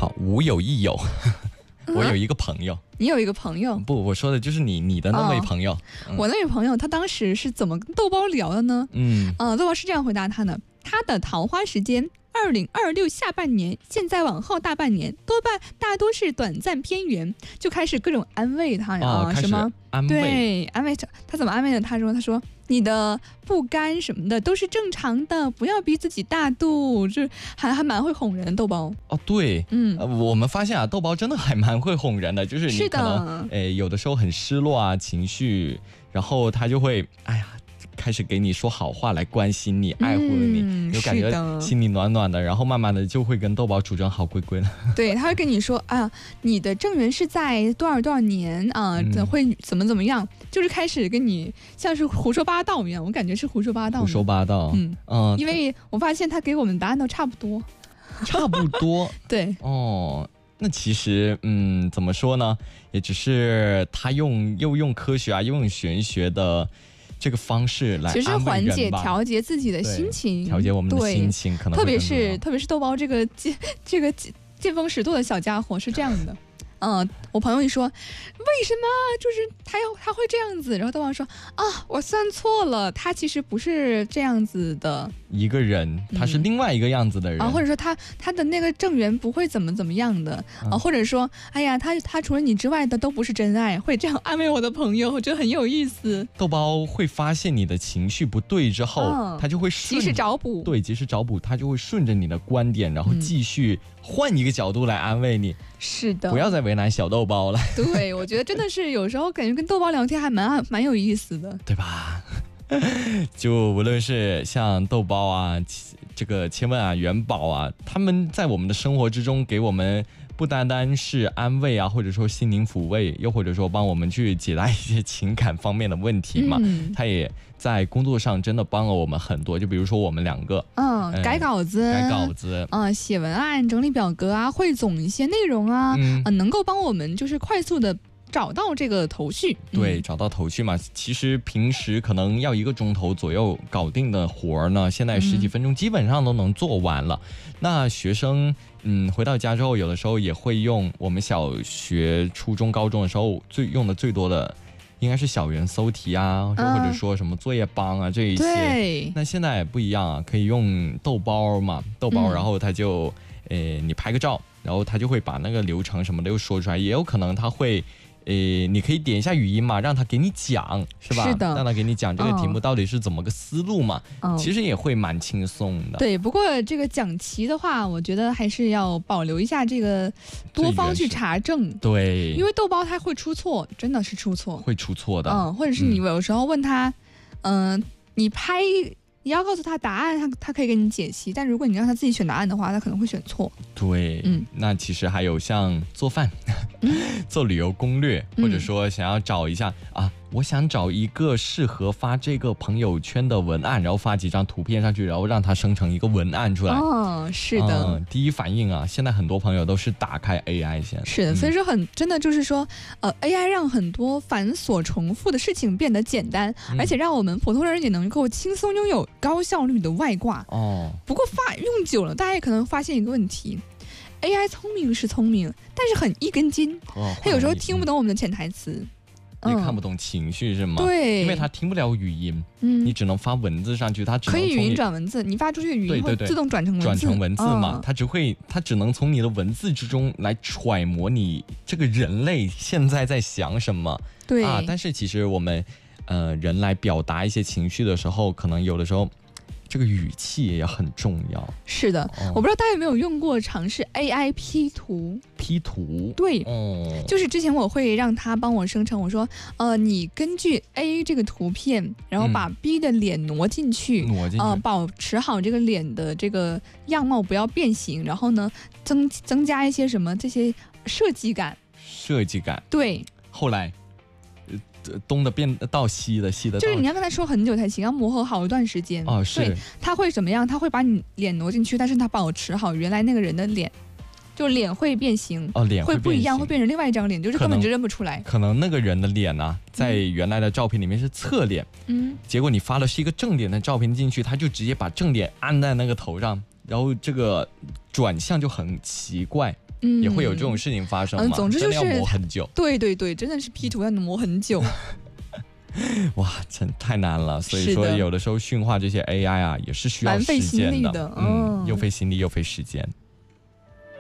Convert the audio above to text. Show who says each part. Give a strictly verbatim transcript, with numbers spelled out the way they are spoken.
Speaker 1: 好，无有亦有。我有一个朋友、
Speaker 2: 嗯、你有一个朋友？
Speaker 1: 不，我说的就是你你的那位朋友、哦
Speaker 2: 嗯、我那位朋友他当时是怎么跟豆包聊的呢？嗯，呃，豆包是这样回答他的：他的桃花时间二零二六下半年，现在往后大半年，多半大多是短暂偏圆，就开始各种安慰他呀、
Speaker 1: 哦、
Speaker 2: 什么
Speaker 1: 安慰，
Speaker 2: 对，安慰他怎么安慰的？他说：“他说你的不甘什么的都是正常的，不要逼自己大度。”这还还蛮会哄人的豆包。
Speaker 1: 哦，对，嗯、呃，我们发现啊，豆包真的还蛮会哄人的，就是你可能，哎，有的时候很失落啊，情绪，然后他就会，哎呀。开始给你说好话来关心你、爱护你，
Speaker 2: 嗯、
Speaker 1: 就感觉心里暖暖的，然后慢慢的就会跟豆包处成好闺闺了。
Speaker 2: 对，他会跟你说啊，你的正缘是在多少多少年啊，怎、嗯、会怎么怎么样，就是开始跟你像是胡说八道一样，我感觉是胡说八道。
Speaker 1: 胡说八道，
Speaker 2: 嗯嗯，因为我发现他给我们答案都差不多，
Speaker 1: 差不多。
Speaker 2: 对，
Speaker 1: 哦。那其实，嗯，怎么说呢？也只是他用又用科学啊，又用玄学的这个方式来安慰人吧，
Speaker 2: 其实缓解、调节自己的心情，
Speaker 1: 调节我们的心情，可能
Speaker 2: 特别是特别是豆包这个这个见风使舵的小家伙是这样的。嗯，我朋友一说，为什么就是他要他会这样子，然后豆包说啊，我算错了，他其实不是这样子的
Speaker 1: 一个人，他是另外一个样子的人、
Speaker 2: 嗯、啊，或者说他他的那个正缘不会怎么怎么样的、嗯、啊，或者说哎呀，他他除了你之外的都不是真爱，会这样安慰我的朋友，我觉得很有意思。
Speaker 1: 豆包会发现你的情绪不对之后，嗯、他就会
Speaker 2: 及时找补，
Speaker 1: 对，及时找补，他就会顺着你的观点，然后继续换一个角度来安慰你。
Speaker 2: 嗯、是的，
Speaker 1: 不要再为难小豆包了。
Speaker 2: 对，我觉得真的是有时候感觉跟豆包聊天还蛮蛮有意思的，
Speaker 1: 对吧？就无论是像豆包啊，这个千问啊、元宝啊，他们在我们的生活之中给我们不单单是安慰啊，或者说心灵抚慰，又或者说帮我们去解答一些情感方面的问题嘛。嗯、他也在工作上真的帮了我们很多，就比如说我们两个，
Speaker 2: 嗯，嗯改稿子，
Speaker 1: 改稿子，
Speaker 2: 嗯，写文案、整理表格啊，汇总一些内容啊，嗯、呃，能够帮我们就是快速的找到这个头绪。
Speaker 1: 对、
Speaker 2: 嗯、
Speaker 1: 找到头绪嘛，其实平时可能要一个钟头左右搞定的活儿呢，现在十几分钟基本上都能做完了。嗯、那学生嗯回到家之后，有的时候也会用我们小学初中高中的时候最用的最多的应该是小猿搜题啊，嗯、或者说什么作业帮啊这一些。
Speaker 2: 对，
Speaker 1: 那现在也不一样啊，可以用豆包嘛，豆包、嗯、然后他就诶你拍个照，然后他就会把那个流程什么的又说出来，也有可能他会诶，你可以点一下语音嘛，让他给你讲，是吧？
Speaker 2: 是的，
Speaker 1: 让他给你讲这个题目到底是怎么个思路嘛。嗯、其实也会蛮轻松的。
Speaker 2: 对，不过这个讲题的话，我觉得还是要保留一下这个多方去查证。
Speaker 1: 对，
Speaker 2: 因为豆包他会出错，真的是出错，
Speaker 1: 会出错的。
Speaker 2: 嗯，或者是你有时候问他，嗯、呃，你拍。你要告诉他答案，他他可以给你解析，但如果你让他自己选答案的话，他可能会选错。
Speaker 1: 对，嗯，那其实还有像做饭、嗯、做旅游攻略，或者说想要找一下、嗯、啊，我想找一个适合发这个朋友圈的文案，然后发几张图片上去，然后让它生成一个文案出来。
Speaker 2: 哦，是的、
Speaker 1: 嗯，第一反应啊，现在很多朋友都是打开 A I 先。
Speaker 2: 是的，所以说很、嗯、真的就是说，呃 ，A I 让很多繁琐重复的事情变得简单，嗯、而且让我们普通人也能够轻松拥有高效率的外挂。哦，不过发用久了，大家也可能发现一个问题。A I 聪明是聪明，但是很一根筋，哦、它有时候听不懂我们的潜台词，
Speaker 1: 也看不懂情绪是吗？
Speaker 2: 对，
Speaker 1: 因为它听不了语音，嗯，你只能发文字上去，它只能
Speaker 2: 可以语音转文字，你发出去的语音会自动转成文字，
Speaker 1: 转成文字嘛，哦、它只会，它只能从你的文字之中来揣摩你这个人类现在在想什么，
Speaker 2: 对
Speaker 1: 啊，但是其实我们，呃，人来表达一些情绪的时候，可能有的时候。这个语气也很重要。
Speaker 2: 是的，哦、我不知道大家有没有用过尝试 A I P 图。
Speaker 1: P 图？
Speaker 2: 对，哦，就是之前我会让他帮我生成，我说，呃，你根据 A 这个图片，然后把 B 的脸挪进去，
Speaker 1: 挪进去，
Speaker 2: 呃，保持好这个脸的这个样貌不要变形，然后呢，增增加一些什么这些设计感。
Speaker 1: 设计感。
Speaker 2: 对。
Speaker 1: 后来。东的变到西的，西的
Speaker 2: 就是你要跟他说很久才行，要磨合好一段时间。
Speaker 1: 哦，是。
Speaker 2: 他会怎么样？他会把你脸挪进去，但是他保持好原来那个人的脸，就脸会变形。
Speaker 1: 哦，脸
Speaker 2: 会不一样，会变成另外一张脸，就是根本就认不出来。
Speaker 1: 可能那个人的脸呢、啊，在原来的照片里面是侧脸，嗯，结果你发的是一个正脸的照片进去，他就直接把正脸按在那个头上，然后这个转向就很奇怪。 嗯，也会有这种事情发生吗？
Speaker 2: 嗯，总之就是
Speaker 1: 真的要磨很久。
Speaker 2: 对对对，真的是 P 图要磨很久。
Speaker 1: 哇，真太难了。所以说，有的时候驯化这些 A I 啊，也是需要时间的，
Speaker 2: 的
Speaker 1: 嗯，又费心力又费时间。